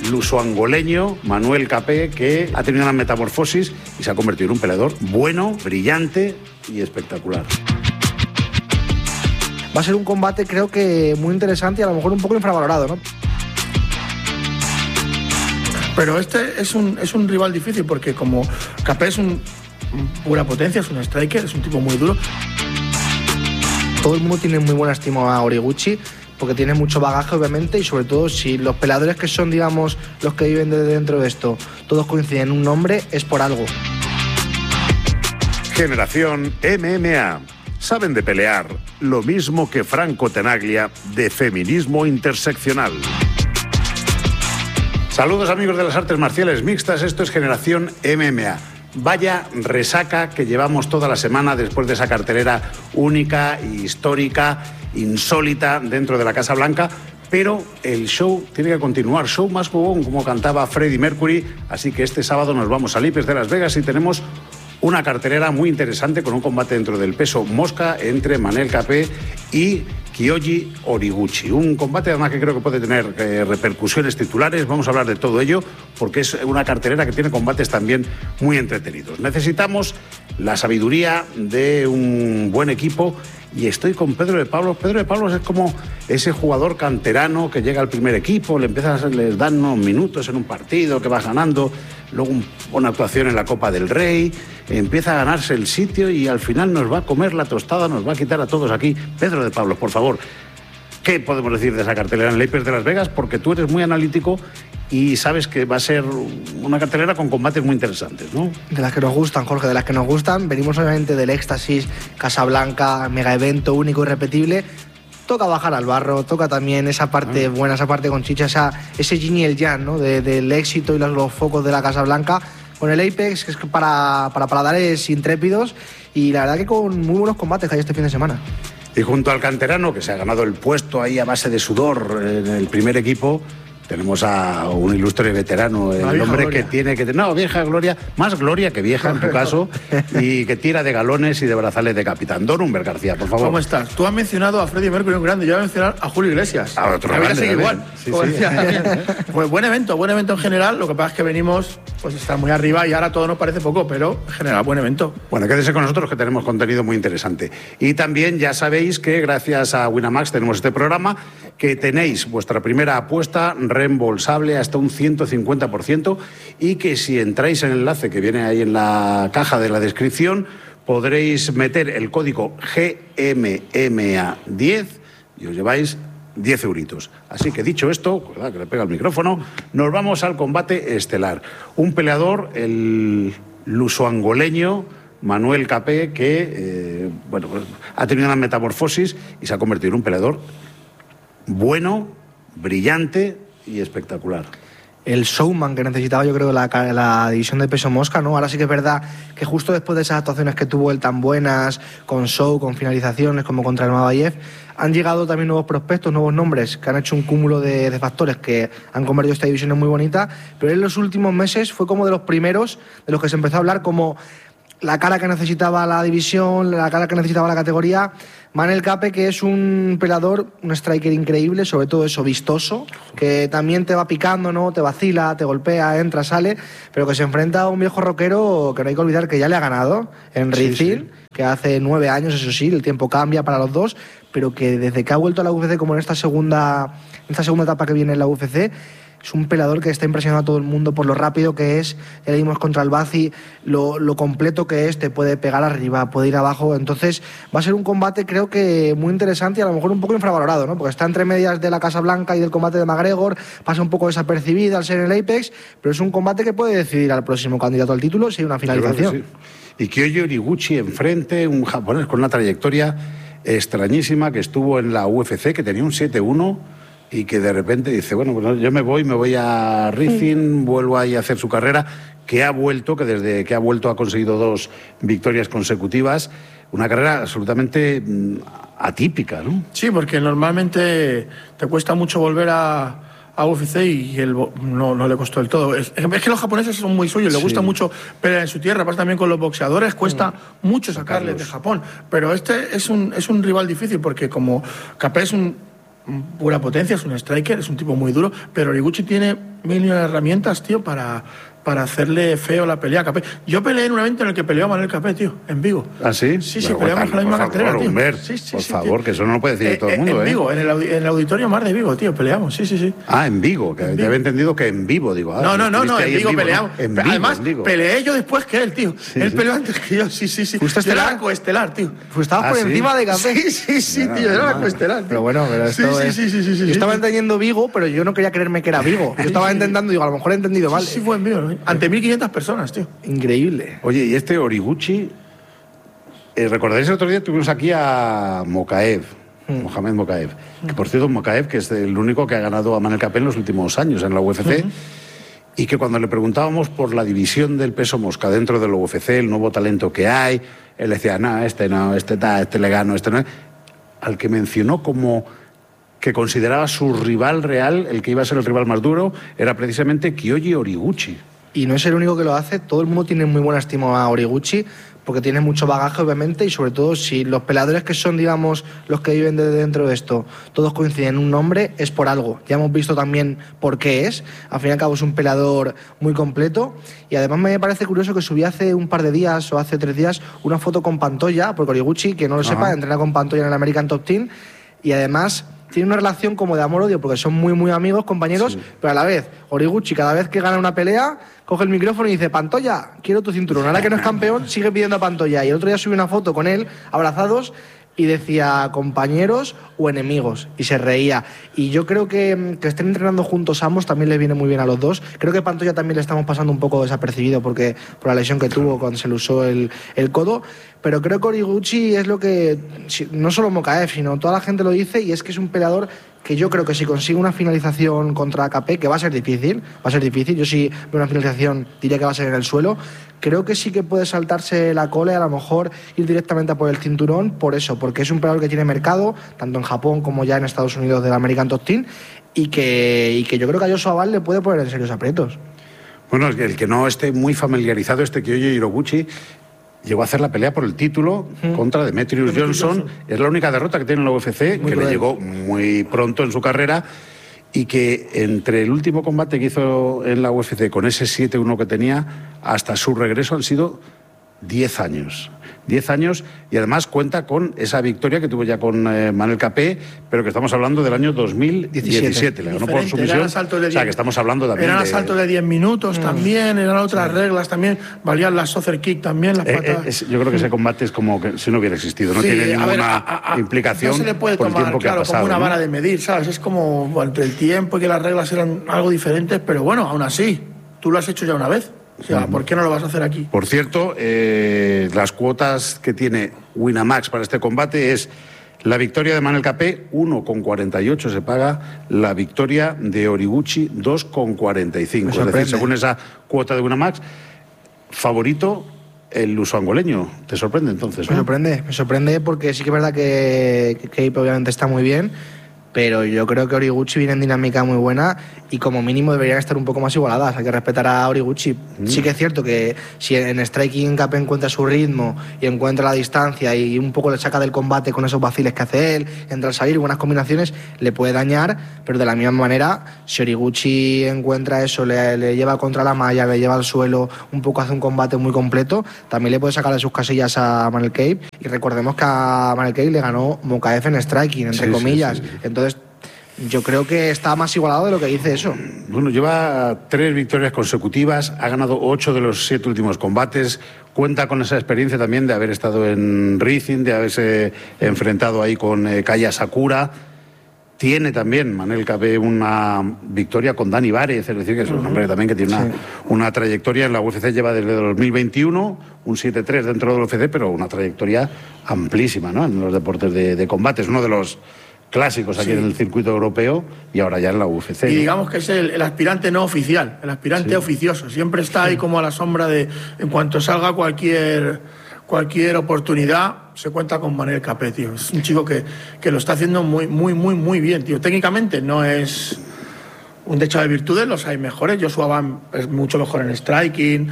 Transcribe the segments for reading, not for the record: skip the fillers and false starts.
luso-angoleño, Manuel Capé, que ha tenido una metamorfosis y se ha convertido en un peleador bueno, brillante y espectacular. Va a ser un combate, creo que muy interesante y a lo mejor un poco infravalorado, ¿no? Pero este es un rival difícil porque como Capé es pura potencia, es un striker, es un tipo muy duro. Todo el mundo tiene muy buena estima a Horiguchi porque tiene mucho bagaje, obviamente, y sobre todo si los peleadores que son, digamos, los que viven dentro de esto, todos coinciden en un nombre, es por algo. Generación MMA. Saben de pelear, lo mismo que Franco Tenaglia de feminismo interseccional. Saludos amigos de las artes marciales mixtas, esto es Generación MMA. Vaya resaca que llevamos toda la semana después de esa cartelera única, histórica, insólita dentro de la Casa Blanca, pero el show tiene que continuar, show más bobón, como cantaba Freddie Mercury, así que este sábado nos vamos a Lipes de Las Vegas y tenemos una cartelera muy interesante con un combate dentro del peso mosca entre Manel Capé y Kyoji Horiguchi. Un combate además que creo que puede tener repercusiones titulares. Vamos a hablar de todo ello porque es una cartelera que tiene combates también muy entretenidos. Necesitamos la sabiduría de un buen equipo y estoy con Pedro de Pablos. Pedro de Pablos es como ese jugador canterano que llega al primer equipo, les dan unos minutos en un partido que va ganando, luego una actuación en la Copa del Rey, empieza a ganarse el sitio y al final nos va a comer la tostada, nos va a quitar a todos aquí. Pedro de Pablos, por favor, ¿qué podemos decir de esa cartelera en Lipes de Las Vegas? Porque tú eres muy analítico y sabes que va a ser una cartelera con combates muy interesantes, ¿no? De las que nos gustan, Jorge, de las que nos gustan. Venimos obviamente del éxtasis, Casablanca, mega evento único y repetible. Toca bajar al barro, toca también esa parte buena, esa parte con chicha, ese yin y el yang, ¿no? Del éxito y los focos de la Casa Blanca con el Apex, que es para paladares intrépidos, y la verdad que con muy buenos combates que hay este fin de semana. Y junto al canterano, que se ha ganado el puesto ahí a base de sudor en el primer equipo, tenemos a un ilustre veterano, el hombre gloria. Que tiene que... No, vieja gloria, más gloria que vieja en tu caso, y que tira de galones y de brazales de capitán. Don Humber García, por favor. ¿Cómo estás? Tú has mencionado a Freddie Mercury, un grande, yo voy a mencionar a Julio Iglesias. A otro grande, igual. Sí, pues buen evento en general, lo que pasa es que venimos pues está muy arriba y ahora todo nos parece poco, pero en general buen evento. Bueno, quédese con nosotros que tenemos contenido muy interesante. Y también ya sabéis que gracias a Winamax tenemos este programa, que tenéis vuestra primera apuesta reembolsable hasta un 150% y que si entráis en el enlace que viene ahí en la caja de la descripción podréis meter el código GMMA10 y os lleváis 10 euritos. Así que dicho esto, ¿verdad? Que le pega el micrófono, nos vamos al combate estelar. Un peleador, el luso-angoleño Manuel Capé, que pues, ha tenido una metamorfosis y se ha convertido en un peleador bueno, brillante y espectacular. El showman que necesitaba, yo creo, la división de peso mosca, ¿no? Ahora sí que es verdad que justo después de esas actuaciones que tuvo él tan buenas, con show, con finalizaciones, como contra el Mavayev, han llegado también nuevos prospectos, nuevos nombres, que han hecho un cúmulo de factores que han convertido esta división en muy bonita, pero en los últimos meses fue como de los primeros de los que se empezó a hablar como la cara que necesitaba la división, la cara que necesitaba la categoría. Manel Capé, que es un peleador, un striker increíble, sobre todo eso, vistoso, que también te va picando, ¿no? Te vacila, te golpea, entra, sale, pero que se enfrenta a un viejo rockero que no hay que olvidar que ya le ha ganado en Rizin, que hace 9 años, eso sí, el tiempo cambia para los dos, pero que desde que ha vuelto a la UFC, como en esta segunda etapa que viene en la UFC, es un peleador que está impresionando a todo el mundo por lo rápido que es. Ya le dimos contra el Bazi, lo completo que es, te puede pegar arriba, puede ir abajo. Entonces va a ser un combate, creo que muy interesante y a lo mejor un poco infravalorado, ¿no? Porque está entre medias de la Casa Blanca y del combate de McGregor, pasa un poco desapercibida al ser el Apex, pero es un combate que puede decidir al próximo candidato al título si hay una finalización. Sí. Y Kyoji Horiguchi enfrente, un japonés con una trayectoria extrañísima, que estuvo en la UFC, que tenía un 7-1 y que de repente dice, bueno, pues yo me voy a Rizin, vuelvo ahí a hacer su carrera, que desde que ha vuelto ha conseguido 2 victorias consecutivas, una carrera absolutamente atípica, ¿no? Sí, porque normalmente te cuesta mucho volver a UFC y él no le costó del todo. Es que los japoneses son muy suyos, le gusta mucho pelear en su tierra, pasa también con los boxeadores, cuesta mucho sacarles de Japón, pero este es un rival difícil porque como Capé es pura potencia, es un striker, es un tipo muy duro, pero Horiguchi tiene mil herramientas, tío, para hacerle feo la pelea a Capé. Yo peleé en un evento en el que peleó a Manuel Capé, tío, en Vigo. ¿Ah, sí? Sí, peleamos en la misma cartelera, tío. Por favor, que eso no lo puede decir todo el mundo, En Vigo, en el Auditorio Mar de Vigo, tío, peleamos, sí. Ah, en Vigo, que te había entendido que en vivo, digo. No, en Vigo peleamos. ¿No? Además, peleé yo después que él, tío. Él peleó antes que yo, sí. ¿Fuiste Yo era la coestelar, tío. Estabas por encima de Capé. Sí, tío, era la coestelar, tío. Pero bueno, esto es... Sí. Yo estaba entendiendo Vigo, pero yo no quería creerme que era Vigo. Yo estaba intentando, digo, a lo mejor he entendido mal. Sí, fue en Vigo, ¿no? Ante 1.500 personas, tío. Increíble. Oye, y este Horiguchi, ¿recordáis el otro día tuvimos aquí a Mokaev, Mohamed Mokaev, que por cierto Mokaev, que es el único que ha ganado a Manel Capé en los últimos años en la UFC, y que cuando le preguntábamos por la división del peso mosca dentro de la UFC, el nuevo talento que hay, él decía, no, este le gano, este no. Al que mencionó como que consideraba su rival real, el que iba a ser el rival más duro, era precisamente Kyoji Horiguchi. Y no es el único que lo hace, todo el mundo tiene muy buena estima a Horiguchi, porque tiene mucho bagaje, obviamente, y sobre todo si los peleadores que son, digamos, los que viven dentro de esto, todos coinciden en un nombre, es por algo. Ya hemos visto también por qué es. Al fin y al cabo es un peleador muy completo, y además me parece curioso que subí hace un par de días, o hace 3 días, una foto con Pantoja, porque Horiguchi, que no lo sepa, entrena con Pantoja en el American Top Team, y además tiene una relación como de amor-odio, porque son muy amigos, compañeros, pero a la vez, Horiguchi, cada vez que gana una pelea, coge el micrófono y dice, Pantoja, quiero tu cinturón. Ahora que no es campeón, sigue pidiendo a Pantoja. Y el otro día subí una foto con él, abrazados, y decía, compañeros o enemigos, y se reía. Y yo creo que estén entrenando juntos ambos también les viene muy bien a los dos. Creo que Pantoja también le estamos pasando un poco desapercibido por la lesión que tuvo cuando se le usó el codo, pero creo que Horiguchi es lo que, no solo Mokaev, sino toda la gente lo dice, y es que es un peleador que yo creo que si consigue una finalización contra Capé, que va a ser difícil, yo si veo una finalización diría que va a ser en el suelo, creo que sí que puede saltarse la cola y a lo mejor ir directamente a por el cinturón por eso, porque es un peleador que tiene mercado, tanto en Japón como ya en Estados Unidos del American Top Team, y que yo creo que a Joshua Ball le puede poner en serios aprietos. Bueno, el que no esté muy familiarizado, Kyoji Horiguchi llegó a hacer la pelea por el título contra Demetrius Johnson. Es la única derrota que tiene en la UFC, que le llegó muy pronto en su carrera, y que entre el último combate que hizo en la UFC con ese 7-1 que tenía hasta su regreso han sido 10 años. 10 años, y además cuenta con esa victoria que tuvo ya con Manel Capé, pero que estamos hablando del año 2017. Le ganó por sumisión. O sea, que estamos hablando también eran asaltos de 10 minutos también, eran otras reglas también, valían las soccer kick también, las patadas. Yo creo que ese combate es como que si no hubiera existido, no tiene ninguna implicación. No se le puede por tomar, el tiempo que ha pasado, como una vara de medir, ¿sabes? Es como entre el tiempo y que las reglas eran algo diferentes, pero bueno, aún así, tú lo has hecho ya una vez. O sea, ¿por qué no lo vas a hacer aquí? Por cierto, las cuotas que tiene Winamax para este combate es la victoria de Manel Capé, 1,48 se paga, la victoria de Horiguchi, 2,45. Es decir, según esa cuota de Winamax, favorito el luso-angoleño. ¿Te sorprende entonces? ¿No? Me sorprende porque sí que es verdad que Cape obviamente está muy bien, pero yo creo que Horiguchi viene en dinámica muy buena y como mínimo deberían estar un poco más igualadas. Hay que respetar a Horiguchi. Sí que es cierto que si en striking Capé encuentra su ritmo y encuentra la distancia y un poco le saca del combate con esos vaciles que hace él, entra al salir, buenas combinaciones, le puede dañar, pero de la misma manera, si Horiguchi encuentra eso, le lleva contra la malla, le lleva al suelo, un poco hace un combate muy completo, también le puede sacar de sus casillas a Manel Cape. Y recordemos que a Manel Cape le ganó Mokaev en striking, entre comillas. Sí. Entonces, yo creo que está más igualado de lo que dice eso. Bueno, lleva 3 victorias consecutivas, ha ganado 8 de los 7 últimos combates, cuenta con esa experiencia también de haber estado en Rizin, de haberse enfrentado ahí con Kaya Sakura. Tiene también Manel Capé una victoria con Dani Várez, es decir, que es un hombre también que tiene una trayectoria en la UFC, lleva desde 2021, un 7-3 dentro de la UFC, pero una trayectoria amplísima, ¿no?, en los deportes de combate. Es uno de los clásicos aquí en el circuito europeo y ahora ya en la UFC. Y digamos que es el aspirante no oficial, el aspirante oficioso. Siempre está ahí como a la sombra de, en cuanto salga cualquier oportunidad, se cuenta con Manel Capé, tío. Es un chico que lo está haciendo muy bien, tío. Técnicamente no es un decho de virtudes, los hay mejores. Joshua Van es mucho mejor en striking.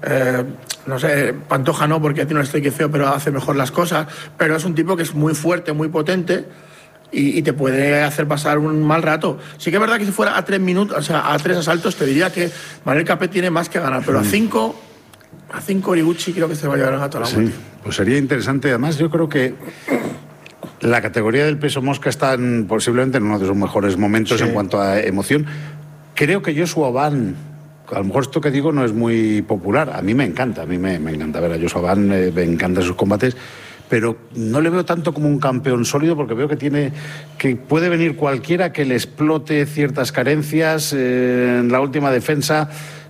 No sé, Pantoja no, porque tiene un striking feo, pero hace mejor las cosas. Pero es un tipo que es muy fuerte, muy potente. y te puede hacer pasar un mal rato. Sí que es verdad que si fuera a 3 minutos, o sea, a 3 asaltos, te diría que Manel Capet tiene más que ganar, pero a 5 Horiguchi creo que se va a llevar el gato a la Sí, pues sería interesante. Además, yo creo que la categoría del peso mosca está posiblemente en uno de sus mejores momentos en cuanto a emoción. Creo que Joshua Van, a lo mejor esto que digo no es muy popular, a mí me encanta ver a Joshua Van, me encantan sus combates, pero no le veo tanto como un campeón sólido, porque veo que puede venir cualquiera que le explote ciertas carencias. En la última defensa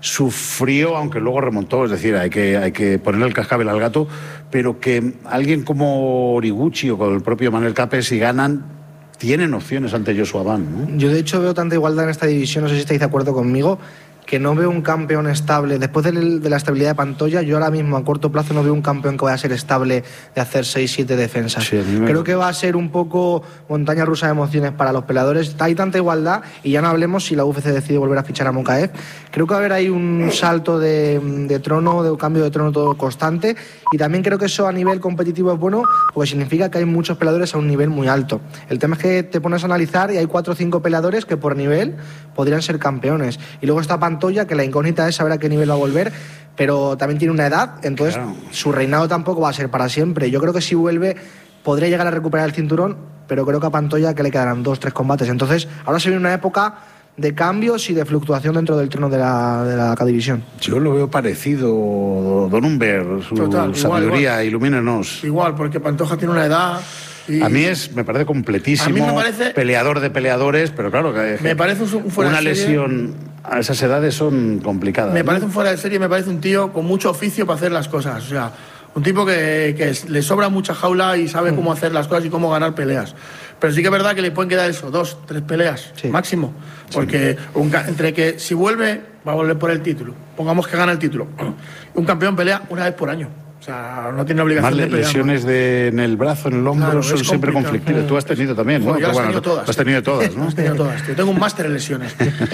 sufrió, aunque luego remontó, es decir, hay que ponerle el cascabel al gato, pero que alguien como Horiguchi o con el propio Manel Capet, si ganan, tienen opciones ante Joshua Van, ¿no? Yo de hecho veo tanta igualdad en esta división, no sé si estáis de acuerdo conmigo, que no veo un campeón estable. Después de la estabilidad de Pantoja, yo ahora mismo a corto plazo no veo un campeón que vaya a ser estable de hacer 6-7 defensas. Sí, creo que va a ser un poco montaña rusa de emociones para los peleadores. Hay tanta igualdad, y ya no hablemos si la UFC decide volver a fichar a Mokaev. Creo que va a haber ahí un salto de trono, de un cambio de trono todo constante, y también creo que eso a nivel competitivo es bueno, porque significa que hay muchos peleadores a un nivel muy alto. El tema es que te pones a analizar y hay 4 o 5 peleadores que por nivel podrían ser campeones. Y luego está Pantoja, que la incógnita es saber a qué nivel va a volver, pero también tiene una edad, entonces claro, su reinado tampoco va a ser para siempre. Yo creo que si vuelve podría llegar a recuperar el cinturón, pero creo que a Pantoja que le quedarán 2-3 combates. Entonces ahora se viene una época de cambios y de fluctuación dentro del trono de la K-División. Yo lo veo parecido, Don Humbert, su sabiduría, igual. Ilumínenos. Igual, porque Pantoja tiene una edad... A mí me parece completísimo, a mí me parece, peleador de peleadores, pero claro, me parece un fuera una de serie, lesión a esas edades son complicadas. Me parece un fuera de serie, me parece un tío con mucho oficio para hacer las cosas. O sea, un tipo que le sobra mucha jaula y sabe cómo hacer las cosas y cómo ganar peleas. Pero sí que es verdad que le pueden quedar eso, 2, 3 peleas máximo. Porque entre que si vuelve, va a volver por el título. Pongamos que gana el título. Un campeón pelea una vez por año. O sea, no tiene obligación de pelear. Lesiones en el brazo, en el hombro, claro, son siempre conflictivas. Tú has tenido también, ¿no? Yo las he tenido todas. Has tenido todas, ¿no? Las he tenido todas. Yo tengo un máster en lesiones.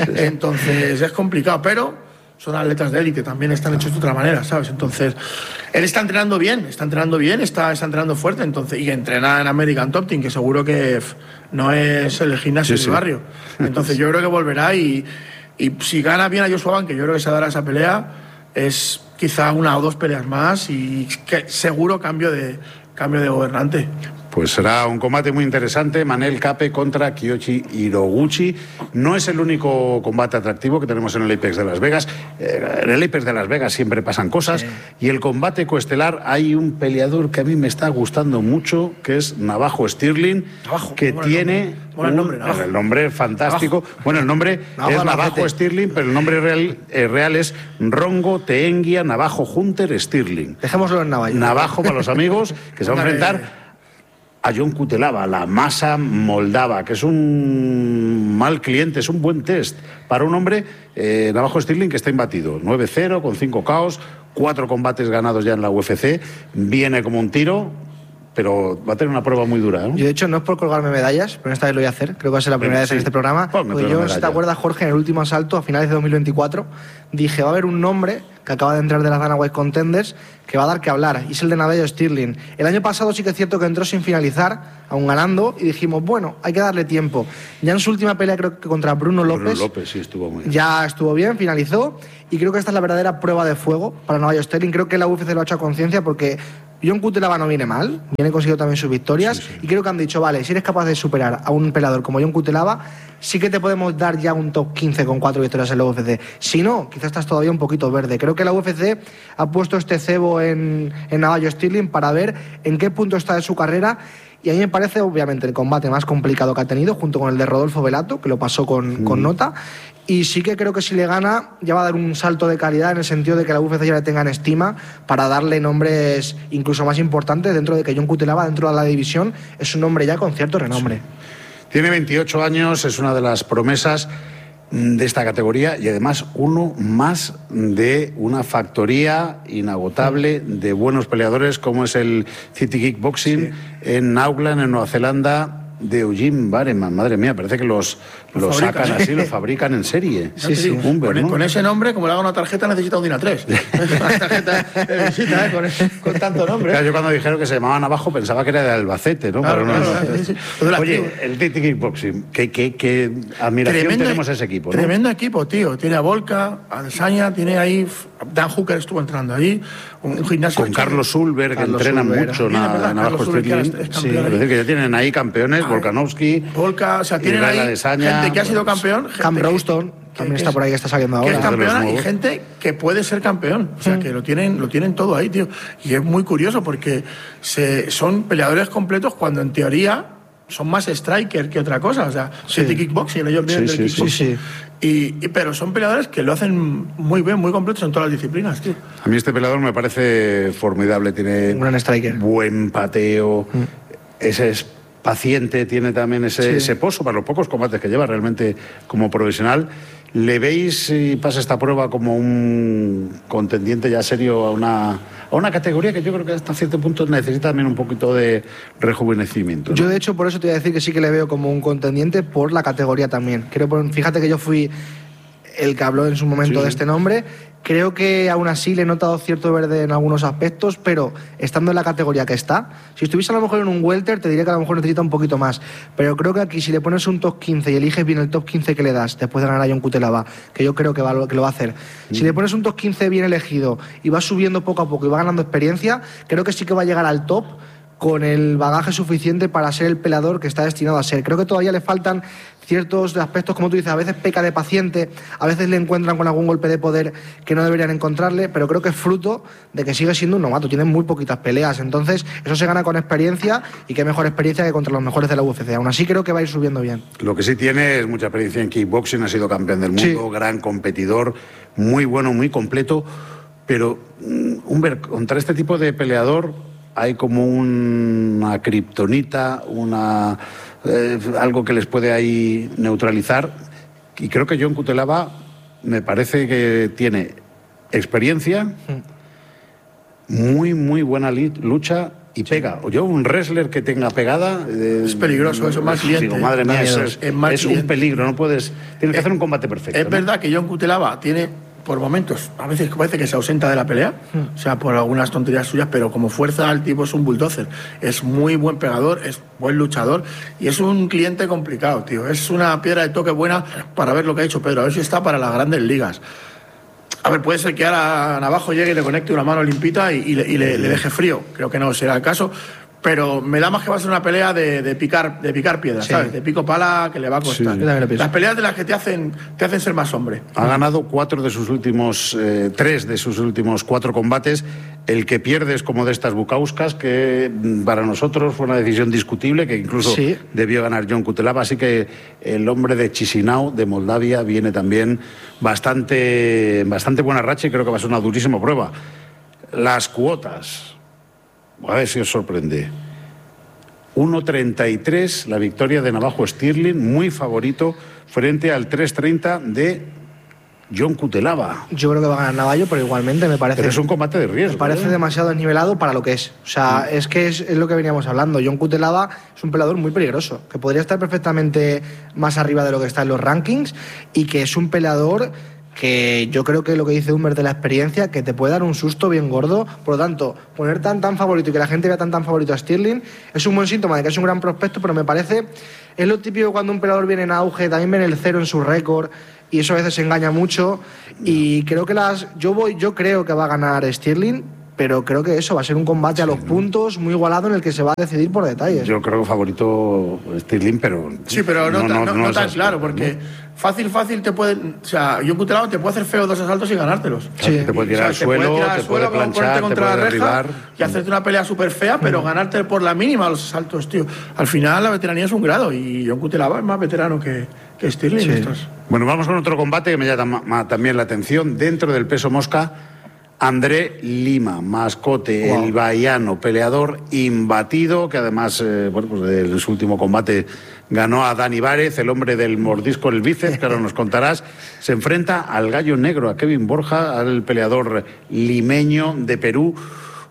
Entonces es complicado, pero son atletas de élite, también están hechos de otra manera, ¿sabes? Entonces, él está entrenando bien, está entrenando fuerte, entonces, y entrena en American Top Team, que seguro que no es el gimnasio del barrio. Entonces yo creo que volverá y si gana bien a Joshua Van, que yo creo que se dará esa pelea, es quizá 1 o 2 peleas más y que seguro cambio de gobernante. Pues será un combate muy interesante, Manel Capet contra Kiyoshi Horiguchi. No es el único combate atractivo que tenemos en el Apex de Las Vegas. En el Apex de Las Vegas siempre pasan cosas. Y el combate coestelar, hay un peleador que a mí me está gustando mucho, que es Navajo Sterling, que tiene... el nombre es fantástico. Bueno, el nombre es Navajo Sterling, pero el nombre real es Rongo Teenguia Navajo Hunter Sterling. Dejémoslo en Navajo. Navajo para los amigos, que se va a enfrentar a Jon Cutelaba, la masa moldava, que es un mal cliente, es un buen test para un hombre, Navajo Sterling, que está imbatido, 9-0, con 5 KOs, 4 combates ganados ya en la UFC, viene como un tiro, pero va a tener una prueba muy dura, ¿no? Yo, de hecho, no es por colgarme medallas, pero esta vez lo voy a hacer. Creo que va a ser la primera vez en este programa. Porque yo, si te acuerdas, Jorge, en el último asalto, a finales de 2024, dije, va a haber un nombre que acaba de entrar de las Dana White Contenders que va a dar que hablar, y es el de Navajo Sterling. El año pasado sí que es cierto que entró sin finalizar, aún ganando, y dijimos, bueno, hay que darle tiempo. Ya en su última pelea, creo que contra Bruno López sí estuvo muy bien. Ya estuvo bien, finalizó, y creo que esta es la verdadera prueba de fuego para Navajo Sterling. Creo que la UFC lo ha hecho a conciencia, porque Jon Cutelaba no viene mal, viene consiguiendo también sus victorias, y creo que han dicho, vale, si eres capaz de superar a un peleador como Jon Cutelaba, sí que te podemos dar ya un top 15 con 4 victorias en la UFC. Si no, quizás estás todavía un poquito verde. Creo que la UFC ha puesto este cebo en Navajo Sterling para ver en qué punto está de su carrera, y a mí me parece, obviamente, el combate más complicado que ha tenido, junto con el de Rodolfo Velato, que lo pasó con nota. Y sí que creo que si le gana ya va a dar un salto de calidad, en el sentido de que la UFC ya le tenga en estima para darle nombres incluso más importantes, dentro de que Jon Cutelaba, dentro de la división, es un hombre ya con cierto renombre. Sí. Tiene 28 años, es una de las promesas de esta categoría, y además uno más de una factoría inagotable de buenos peleadores como es el City Kickboxing en Auckland, en Nueva Zelanda. de Eugene Bareman. Madre mía, parece que los sacan así, los fabrican en serie. Sí. Humber, ¿no? Con ese nombre, como le hago una tarjeta, necesita un DIN A3. Una tarjeta de visita, con tanto nombre. Claro, yo cuando dijeron que se llamaban abajo pensaba que era de Albacete, ¿no? Claro, sí. Oye, el TT Kickboxing, ¿qué admiración tenemos a ese equipo, ¿no? Tremendo equipo, tío. Tiene a Volca, a Desaña, tiene ahí... Dan Hooker estuvo entrando allí. Un gimnasio... Con Carlos Sulber, que entrenan mucho en Navajo Stirling. Sí, es decir, que ya tienen ahí campeones, Volkanovski, Volca, o sea, tienen ahí gente que ha sido campeón. Cam Rowston también está por ahí, que está saliendo ahora. Que es campeona y gente que puede ser campeón. O sea, que lo tienen todo ahí, tío. Y es muy curioso porque son peleadores completos cuando en teoría son más striker que otra cosa. O sea, de kickboxing, ellos vienen del kickboxing. Pero son peleadores que lo hacen muy bien, muy completos en todas las disciplinas, tío. A mí este peleador me parece formidable. Tiene un gran striker, buen pateo, ese es paciente, tiene también ese pozo para los pocos combates que lleva realmente como profesional. ¿Le veis, si pasa esta prueba, como un contendiente ya serio a una categoría que yo creo que hasta cierto punto necesita también un poquito de rejuvenecimiento, ¿no? Yo, de hecho, por eso te voy a decir que sí que le veo como un contendiente por la categoría también. Fíjate que yo fui el que habló en su momento de este nombre. Creo que aún así le he notado cierto verde en algunos aspectos, pero estando en la categoría que está, si estuviese a lo mejor en un welter, te diría que a lo mejor necesita un poquito más. Pero creo que aquí, si le pones un top 15 y eliges bien el top 15 que le das, después de ganar a John Cutelaba, que yo creo que lo va a hacer, si le pones un top 15 bien elegido y va subiendo poco a poco y va ganando experiencia, creo que sí que va a llegar al top con el bagaje suficiente para ser el peleador que está destinado a ser. Creo que todavía le faltan ciertos aspectos, como tú dices, a veces peca de paciente, a veces le encuentran con algún golpe de poder que no deberían encontrarle, pero creo que es fruto de que sigue siendo un novato, tiene muy poquitas peleas, entonces eso se gana con experiencia, y qué mejor experiencia que contra los mejores de la UFC. Aún así creo que va a ir subiendo bien. Lo que sí tiene es mucha experiencia en kickboxing, ha sido campeón del mundo, gran competidor, muy bueno, muy completo, pero Humber, contra este tipo de peleador hay como una kriptonita, algo que les puede ahí neutralizar, y creo que John Cutelaba me parece que tiene experiencia, muy buena lucha y pega. Yo, un wrestler que tenga pegada es peligroso, eso es más cliente. Digo, madre mía, es un peligro, no puedes, tienes que hacer un combate perfecto. Es verdad que John Cutelaba tiene, por momentos, a veces parece que se ausenta de la pelea, o sea, por algunas tonterías suyas, pero como fuerza el tipo es un bulldozer, es muy buen pegador, es buen luchador y es un cliente complicado, tío. Es una piedra de toque buena para ver lo que ha hecho Pedro, a ver si está para las grandes ligas. A ver, puede ser que ahora Navajo llegue y le conecte una mano limpita y le deje frío, creo que no será el caso. Pero me da más que va a ser una pelea de picar piedras, ¿sabes? De pico pala, que le va a costar. Las peleas de las que te hacen ser más hombre. Ha ganado 3 de sus últimos 4 combates. El que pierde es como de estas Bukauskas, que para nosotros fue una decisión discutible, que incluso debió ganar John Cutelaba. Así que el hombre de Chisinau, de Moldavia, viene también bastante buena racha, y creo que va a ser una durísima prueba. Las cuotas, a ver si os sorprende. 1.33 la victoria de Navajo Stirling, muy favorito frente al 3.30 de John Cutelaba. Yo creo que va a ganar Navajo, pero igualmente me parece... Pero es un combate de riesgo. Me parece demasiado desnivelado para lo que es. O sea, es que es lo que veníamos hablando. John Cutelaba es un peleador muy peligroso, que podría estar perfectamente más arriba de lo que está en los rankings, y que es un peleador que yo creo que lo que dice Humber de la experiencia, que te puede dar un susto bien gordo. Por lo tanto, poner tan favorito y que la gente vea tan favorito a Stirling es un buen síntoma de que es un gran prospecto, pero me parece, es lo típico cuando un peleador viene en auge, también ven el 0 en su récord, y eso a veces engaña mucho, y creo que yo creo que va a ganar Stirling, pero creo que eso va a ser un combate a los puntos, muy igualado, en el que se va a decidir por detalles. Yo creo que favorito Stirling, pero... Sí, pero no tan claro, porque fácil te puede... O sea, John Cutelaba te puede hacer feo 2 asaltos y ganártelos. Sí. Te puede tirar al suelo, te puede planchar, te puede derribar, y hacerte una pelea súper fea, pero ganarte por la mínima los asaltos, tío. Al final la veteranía es un grado, y John Cutelaba es más veterano que Stirling. Bueno, vamos con otro combate que me llama también la atención. Dentro del peso mosca, André Lima, mascote, el bahiano, peleador imbatido, que además, pues en su último combate ganó a Dani Várez, el hombre del mordisco en el bíceps, que ahora nos contarás. Se enfrenta al gallo negro, a Kevin Borja, al peleador limeño de Perú.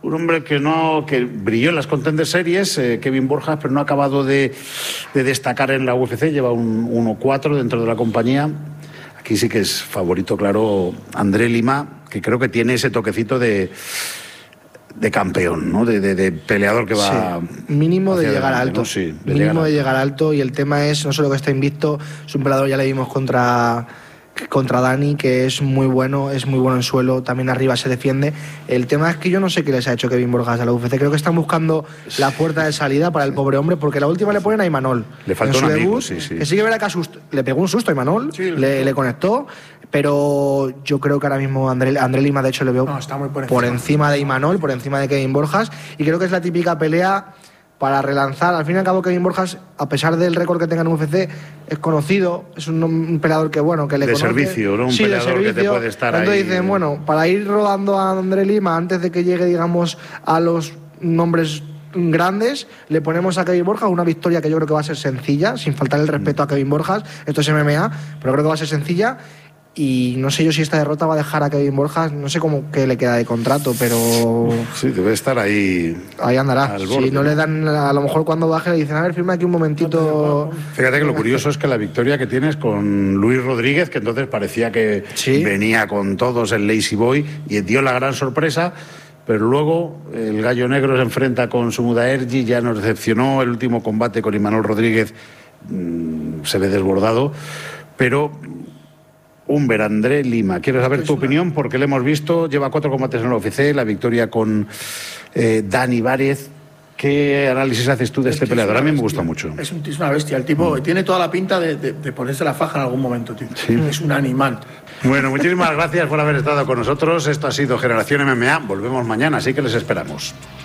un hombre que brilló en las Contender Series, Kevin Borjas, pero no ha acabado de destacar en la UFC, lleva un 1-4 dentro de la compañía. Aquí sí que es favorito, claro, André Lima, que creo que tiene ese toquecito de campeón, ¿no? De peleador que va... Sí. Mínimo de llegar alto. ¿No? Sí, mínimo de llegar alto, y el tema es no solo que está invicto, es un peleador, ya le vimos contra Dani, que es muy bueno en suelo, también arriba se defiende. El tema es que yo no sé qué les ha hecho Kevin Borjas a la UFC. Creo que están buscando la puerta de salida para el pobre hombre, porque la última le ponen a Imanol. Le faltó un amigo, sí. Que sí que verá que le pegó un susto a Imanol, sí, le conectó, pero yo creo que ahora mismo André Lima, de hecho, le veo por encima de Imanol, por encima de Kevin Borjas, y creo que es la típica pelea para relanzar. Al fin y al cabo, Kevin Borjas, a pesar del récord que tenga en UFC, es conocido, es un peleador que le de conoce. Servicio, ¿no? Un peleador que te puede estar entonces ahí. Dicen, bueno, para ir rodando a André Lima antes de que llegue, digamos, a los nombres grandes, le ponemos a Kevin Borjas una victoria que yo creo que va a ser sencilla, sin faltar el respeto a Kevin Borjas. Esto es MMA, pero creo que va a ser sencilla. Y no sé yo si esta derrota va a dejar a Kevin Borjas, no sé cómo que le queda de contrato, pero... Sí, debe estar ahí. Ahí andará. Si no le dan, a lo mejor cuando baje le dicen, a ver, firma aquí un momentito. Fíjate que lo curioso es que la victoria que tienes con Luis Rodríguez, que entonces parecía que venía con todos el Lazy Boy, y dio la gran sorpresa, pero luego el Gallo Negro se enfrenta con Sumudaerji, ya nos decepcionó. El último combate con Imanol Rodríguez se ve desbordado, pero... Humber, André Lima, quiero saber tu opinión, porque le hemos visto, lleva 4 combates en la UFC, la victoria con Dani Várez. ¿Qué análisis haces tú de este peleador? A mí me gusta mucho. Es una bestia, el tipo tiene toda la pinta de ponerse la faja en algún momento, tío. Sí. Es un animal. Bueno, muchísimas gracias por haber estado con nosotros. Esto ha sido Generación MMA. Volvemos mañana, así que les esperamos.